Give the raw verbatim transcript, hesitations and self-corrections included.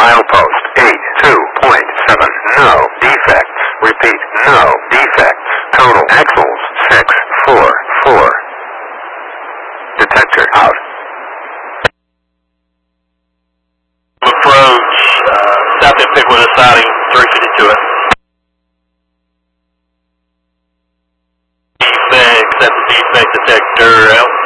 Milepost eight two point seven. No defects. Repeat, no defects. Total axles six four four. Detector out. Approach, uh, South End Pickwood siding three fifty-two.